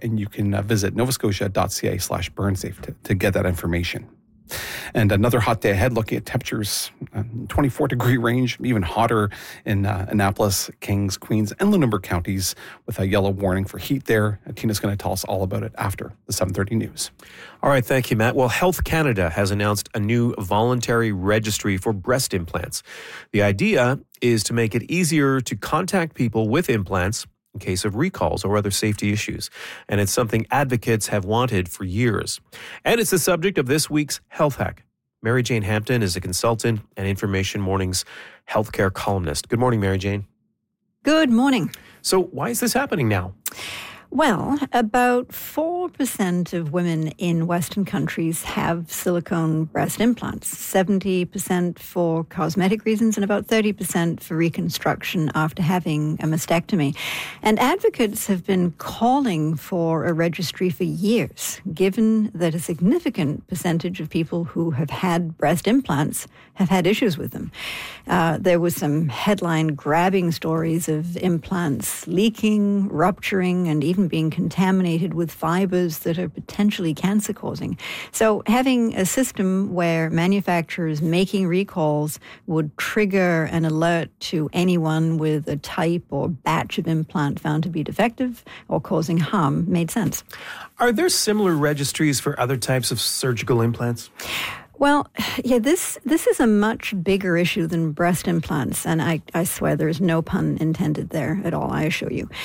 and you can visit novascotia.ca/burnsafe to get that information. And another hot day ahead, looking at temperatures, 24-degree range, even hotter in Annapolis, Kings, Queens, and Lunenburg counties with a yellow warning for heat there. Tina's going to tell us all about it after the 7:30 news. All right, thank you, Matt. Well, Health Canada has announced a new voluntary registry for breast implants. The idea is to make it easier to contact people with implants in case of recalls or other safety issues. And it's something advocates have wanted for years. And it's the subject of this week's Health Hack. Mary Jane Hampton is a consultant and Information Morning's healthcare columnist. Good morning, Mary Jane. Good morning. So why is this happening now? Well, about 4% of women in Western countries have silicone breast implants, 70% for cosmetic reasons and about 30% for reconstruction after having a mastectomy. And advocates have been calling for a registry for years, given that a significant percentage of people who have had breast implants have had issues with them. There were some headline-grabbing stories of implants leaking, rupturing, and even being contaminated with fibers that are potentially cancer-causing. So having a system where manufacturers making recalls would trigger an alert to anyone with a type or batch of implant found to be defective or causing harm made sense. Are there similar registries for other types of surgical implants? Well, yeah, this is a much bigger issue than breast implants, and I swear there is no pun intended there at all, I assure you.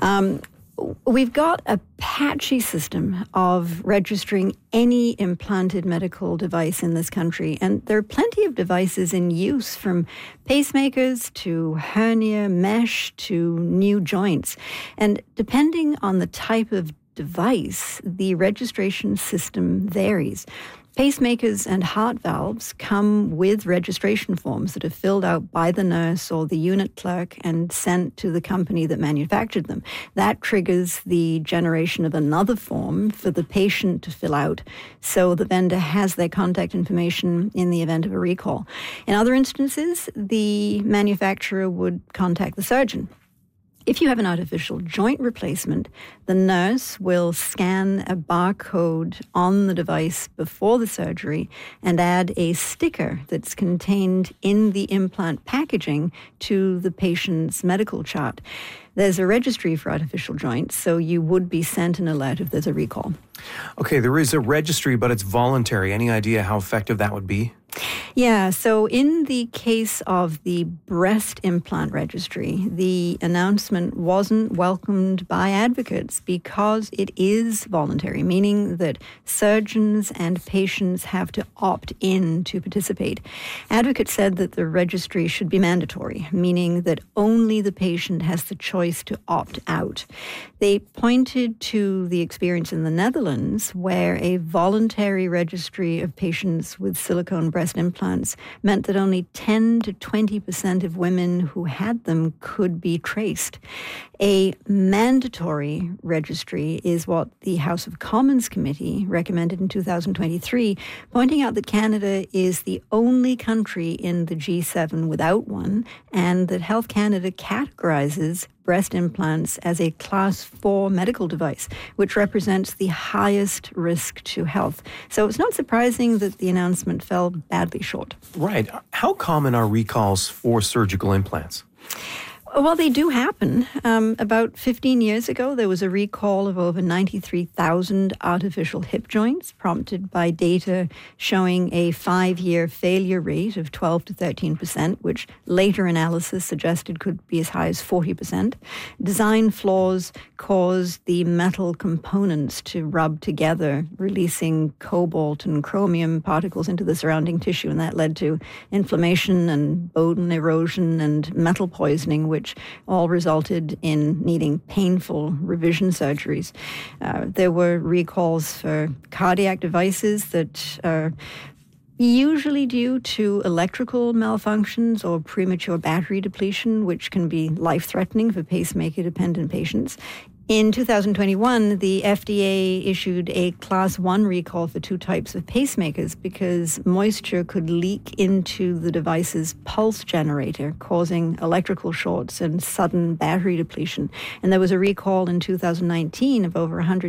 We've got a patchy system of registering any implanted medical device in this country, and there are plenty of devices in use, from pacemakers to hernia mesh to new joints. And depending on the type of device, the registration system varies. Pacemakers and heart valves come with registration forms that are filled out by the nurse or the unit clerk and sent to the company that manufactured them. That triggers the generation of another form for the patient to fill out, so the vendor has their contact information in the event of a recall. In other instances, the manufacturer would contact the surgeon. If you have an artificial joint replacement, the nurse will scan a barcode on the device before the surgery and add a sticker that's contained in the implant packaging to the patient's medical chart. There's a registry for artificial joints, so you would be sent an alert if there's a recall. Okay, there is a registry, but it's voluntary. Any idea how effective that would be? Yeah, so in the case of the breast implant registry, the announcement wasn't welcomed by advocates because it is voluntary, meaning that surgeons and patients have to opt in to participate. Advocates said that the registry should be mandatory, meaning that only the patient has the choice to opt out. They pointed to the experience in the Netherlands, where a voluntary registry of patients with silicone breast implants meant that only 10 to 20% of women who had them could be traced. A mandatory registry is what the House of Commons Committee recommended in 2023, pointing out that Canada is the only country in the G7 without one, and that Health Canada categorizes breast implants as a Class 4 medical device, which represents the highest risk to health. So it's not surprising that the announcement fell badly short. Right. How common are recalls for surgical implants? Well, they do happen. About 15 years ago, there was a recall of over 93,000 artificial hip joints, prompted by data showing a 5-year failure rate of 12 to 13%, which later analysis suggested could be as high as 40%. Design flaws caused the metal components to rub together, releasing cobalt and chromium particles into the surrounding tissue, and that led to inflammation and bone erosion and metal poisoning, which all resulted in needing painful revision surgeries. There were recalls for cardiac devices that are usually due to electrical malfunctions or premature battery depletion, which can be life-threatening for pacemaker-dependent patients. In 2021, the FDA issued a Class 1 recall for 2 types of pacemakers because moisture could leak into the device's pulse generator, causing electrical shorts and sudden battery depletion. And there was a recall in 2019 of over 100